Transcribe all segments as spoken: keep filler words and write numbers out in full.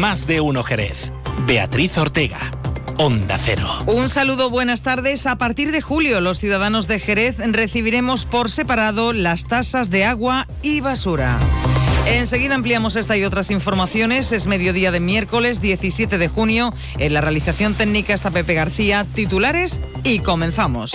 Más de Uno Jerez. Beatriz Ortega. Onda Cero. Un saludo, buenas tardes. A partir de julio, los ciudadanos de Jerez recibiremos por separado las tasas de agua y basura. Enseguida ampliamos esta y otras informaciones. Es mediodía de miércoles diecisiete de junio. En la realización técnica está Pepe García. Titulares y comenzamos.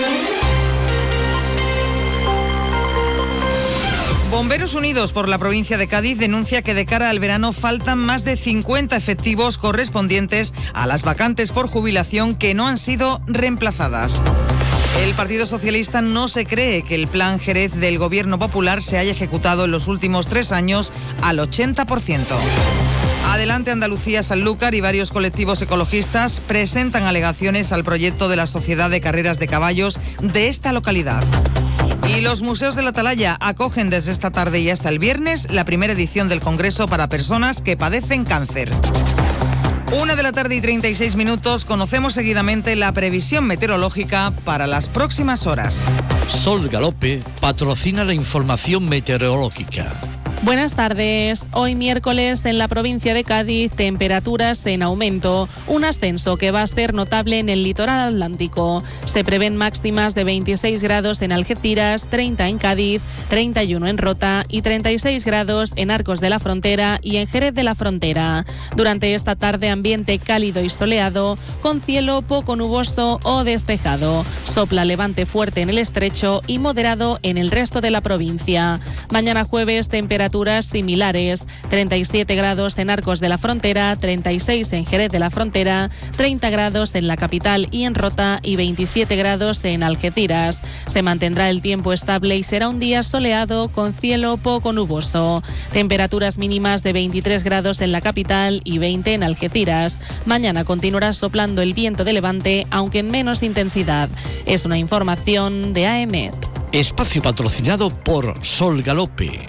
Bomberos Unidos por la provincia de Cádiz denuncia que de cara al verano faltan más de cincuenta efectivos correspondientes a las vacantes por jubilación que no han sido reemplazadas. El Partido Socialista no se cree que el Plan Jerez del Gobierno Popular se haya ejecutado en los últimos tres años al ochenta por ciento. Adelante Andalucía Sanlúcar y varios colectivos ecologistas presentan alegaciones al proyecto de la Sociedad de Carreras de Caballos de esta localidad. Y los museos de la Atalaya acogen desde esta tarde y hasta el viernes la primera edición del Congreso para personas que padecen cáncer. Una de la tarde y treinta y seis minutos, conocemos seguidamente la previsión meteorológica para las próximas horas. Sol Galope patrocina la información meteorológica. Buenas tardes. Hoy miércoles en la provincia de Cádiz, temperaturas en aumento, un ascenso que va a ser notable en el litoral atlántico. Se prevén máximas de veintiséis grados en Algeciras, treinta en Cádiz, treinta y uno en Rota y treinta y seis grados en Arcos de la Frontera y en Jerez de la Frontera. Durante esta tarde ambiente cálido y soleado, con cielo poco nuboso o despejado. Sopla levante fuerte en el estrecho y moderado en el resto de la provincia. Mañana jueves, temperaturas similares, treinta y siete grados en Arcos de la Frontera, treinta y seis en Jerez de la Frontera, treinta grados en la capital y en Rota y veintisiete grados en Algeciras. Se mantendrá el tiempo estable y será un día soleado con cielo poco nuboso. Temperaturas mínimas de veintitrés grados en la capital y veinte en Algeciras. Mañana continuará soplando el viento de levante, aunque en menos intensidad. Es una información de A E M E T. Espacio patrocinado por Sol Galope.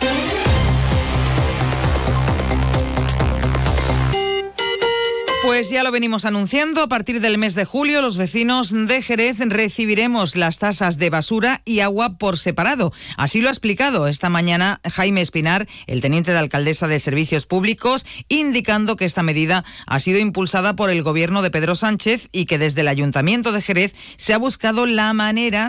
Pues ya lo venimos anunciando, a partir del mes de julio los vecinos de Jerez recibiremos las tasas de basura y agua por separado. Así lo ha explicado esta mañana Jaime Espinar, el teniente de alcaldesa de Servicios Públicos, indicando que esta medida ha sido impulsada por el gobierno de Pedro Sánchez y que desde el Ayuntamiento de Jerez se ha buscado la manera